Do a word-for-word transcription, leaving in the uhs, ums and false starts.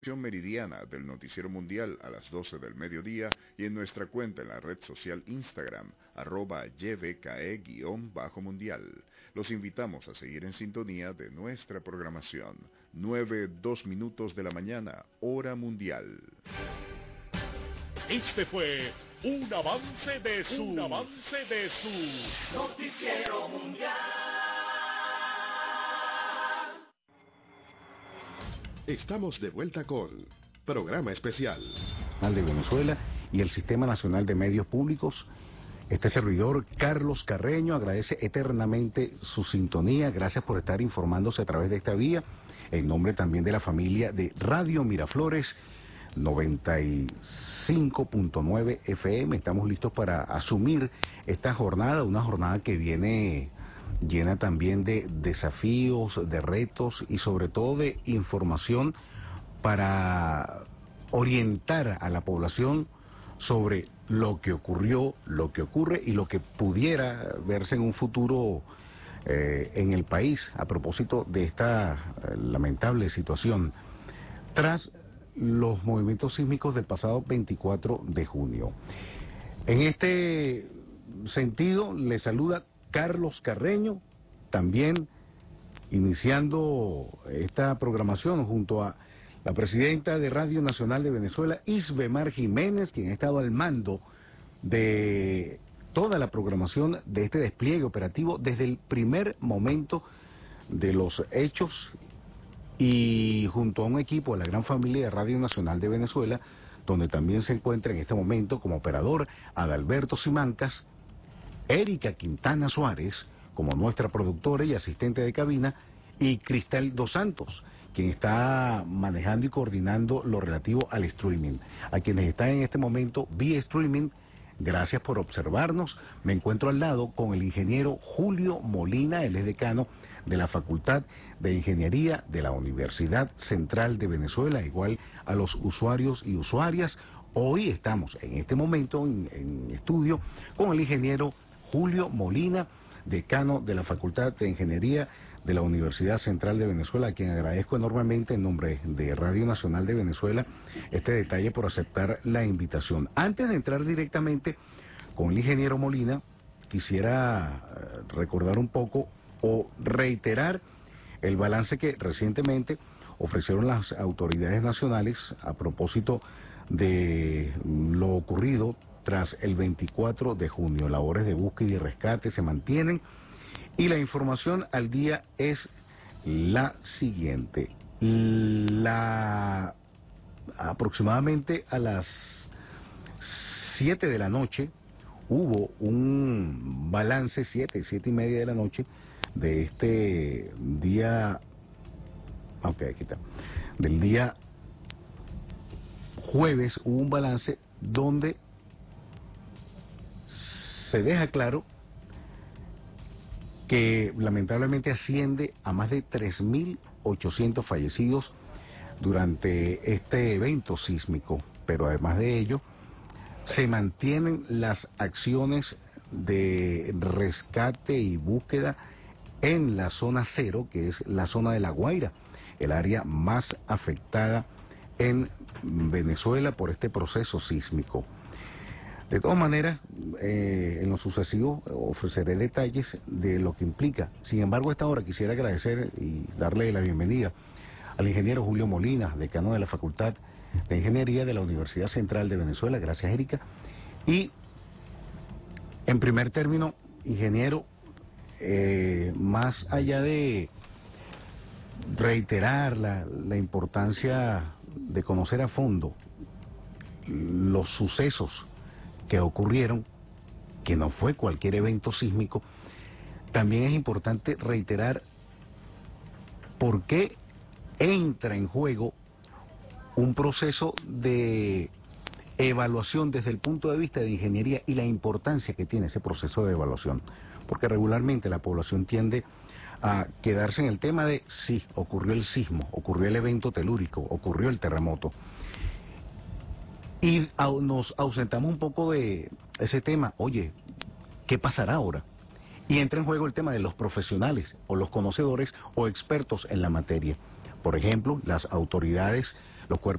Meridiana del Noticiero Mundial a las doce del mediodía y en nuestra cuenta en la red social Instagram, arroba ybke-mundial. Los invitamos a seguir en sintonía de nuestra programación. nueve, dos minutos de la mañana, hora mundial. Este fue un avance de su, un avance de su Noticiero Mundial. Estamos de vuelta con Programa Especial de Venezuela y el Sistema Nacional de Medios Públicos. Este servidor, Carlos Carreño, agradece eternamente su sintonía. Gracias por estar informándose a través de esta vía. En nombre también de la familia de Radio Miraflores noventa y cinco punto nueve F M. Estamos listos para asumir esta jornada, una jornada que viene llena también de desafíos, de retos y sobre todo de información para orientar a la población sobre lo que ocurrió, lo que ocurre y lo que pudiera verse en un futuro eh, en el país a propósito de esta eh, lamentable situación tras los movimientos sísmicos del pasado veinticuatro de junio. En este sentido, le saluda Carlos Carreño, también iniciando esta programación junto a la presidenta de Radio Nacional de Venezuela, Isbemar Jiménez, quien ha estado al mando de toda la programación de este despliegue operativo desde el primer momento de los hechos, y junto a un equipo de la gran familia de Radio Nacional de Venezuela, donde también se encuentra en este momento como operador Adalberto Simancas, Erika Quintana Suárez, como nuestra productora y asistente de cabina, y Cristal Dos Santos, quien está manejando y coordinando lo relativo al streaming. A quienes están en este momento vía streaming, gracias por observarnos. Me encuentro al lado con el ingeniero Julio Molina, él es decano de la Facultad de Ingeniería de la Universidad Central de Venezuela, igual a los usuarios y usuarias. Hoy estamos en este momento en, en estudio con el ingeniero Julio Molina, decano de la Facultad de Ingeniería de la Universidad Central de Venezuela, a quien agradezco enormemente en nombre de Radio Nacional de Venezuela este detalle por aceptar la invitación. Antes de entrar directamente con el ingeniero Molina, quisiera recordar un poco o reiterar el balance que recientemente ofrecieron las autoridades nacionales a propósito de lo ocurrido tras el veinticuatro de junio. Labores de búsqueda y rescate se mantienen y la información al día es la siguiente. La aproximadamente a las siete de la noche hubo un balance, siete, siete y media de la noche de este día, ok, aquí está, del día jueves, hubo un balance donde se deja claro que lamentablemente asciende a más de tres mil ochocientos fallecidos durante este evento sísmico, pero además de ello se mantienen las acciones de rescate y búsqueda en la zona cero, que es la zona de La Guaira, el área más afectada en Venezuela por este proceso sísmico. De todas maneras, eh, en lo sucesivo ofreceré detalles de lo que implica. Sin embargo, a esta hora quisiera agradecer y darle la bienvenida al ingeniero Julio Molina, decano de la Facultad de Ingeniería de la Universidad Central de Venezuela. Gracias, Erika. Y, en primer término, ingeniero, eh, más allá de reiterar la, la importancia de conocer a fondo los sucesos que ocurrieron, que no fue cualquier evento sísmico, también es importante reiterar por qué entra en juego un proceso de evaluación desde el punto de vista de ingeniería y la importancia que tiene ese proceso de evaluación, porque regularmente la población tiende a quedarse en el tema de sí, ocurrió el sismo, ocurrió el evento telúrico, ocurrió el terremoto, y nos ausentamos un poco de ese tema. Oye, ¿qué pasará ahora? Y entra en juego el tema de los profesionales o los conocedores o expertos en la materia. Por ejemplo, las autoridades, los cuerpos